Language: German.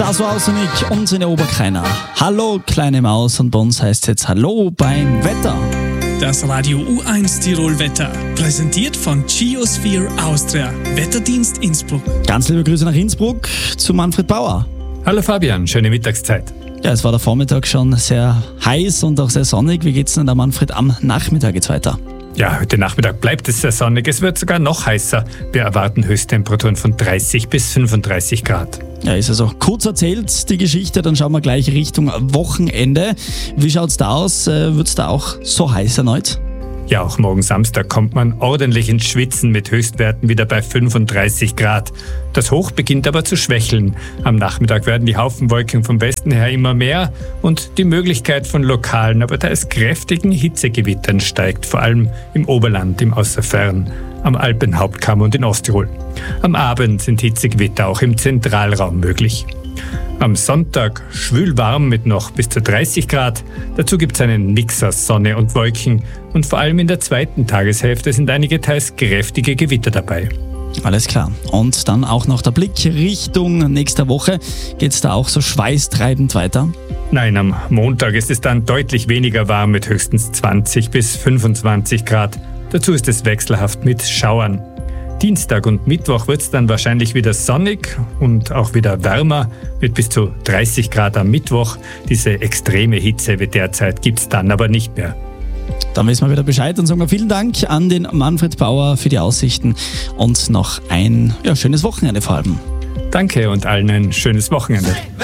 Das war Außernick und in der Oberkreiner. Hallo kleine Maus und bei uns heißt jetzt Hallo beim Wetter. Das Radio U1 Tirol Wetter, präsentiert von Geosphere Austria, Wetterdienst Innsbruck. Ganz liebe Grüße nach Innsbruck zu Manfred Bauer. Hallo Fabian, schöne Mittagszeit. Ja, es war der Vormittag schon sehr heiß und auch sehr sonnig. Wie geht's denn da, Manfred, am Nachmittag jetzt weiter? Ja, heute Nachmittag bleibt es sehr sonnig. Es wird sogar noch heißer. Wir erwarten Höchsttemperaturen von 30 bis 35 Grad. Ja, ist also kurz erzählt, die Geschichte. Dann schauen wir gleich Richtung Wochenende. Wie schaut's da aus? Wird's da auch so heiß erneut? Ja, auch morgen Samstag kommt man ordentlich ins Schwitzen mit Höchstwerten wieder bei 35 Grad. Das Hoch beginnt aber zu schwächeln. Am Nachmittag werden die Haufenwolken vom Westen her immer mehr und die Möglichkeit von lokalen, aber teils kräftigen Hitzegewittern steigt, vor allem im Oberland, im Außerfern, am Alpenhauptkamm und in Osttirol. Am Abend sind Hitzegewitter auch im Zentralraum möglich. Am Sonntag schwül warm mit noch bis zu 30 Grad. Dazu gibt es einen Mix aus Sonne und Wolken. Und vor allem in der zweiten Tageshälfte sind einige teils kräftige Gewitter dabei. Alles klar. Und dann auch noch der Blick Richtung nächster Woche. Geht's da auch so schweißtreibend weiter? Nein, am Montag ist es dann deutlich weniger warm mit höchstens 20 bis 25 Grad. Dazu ist es wechselhaft mit Schauern. Dienstag und Mittwoch wird es dann wahrscheinlich wieder sonnig und auch wieder wärmer mit bis zu 30 Grad am Mittwoch. Diese extreme Hitze wie derzeit gibt es dann aber nicht mehr. Dann wissen wir wieder Bescheid und sagen wir vielen Dank an den Manfred Bauer für die Aussichten und noch ein schönes Wochenende vor allem. Danke und allen ein schönes Wochenende.